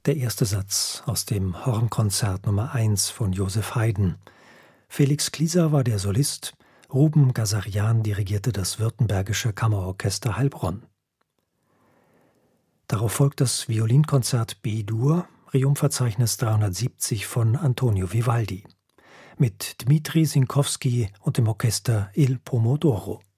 Der erste Satz aus dem Hornkonzert Nummer 1 von Joseph Haydn. Felix Klieser war der Solist, Ruben Gazarian dirigierte das Württembergische Kammerorchester Heilbronn. Darauf folgt das Violinkonzert B-Dur, Requiem-Verzeichnis 370 von Antonio Vivaldi, mit Dmitri Sinkowski und dem Orchester Il Pomodoro.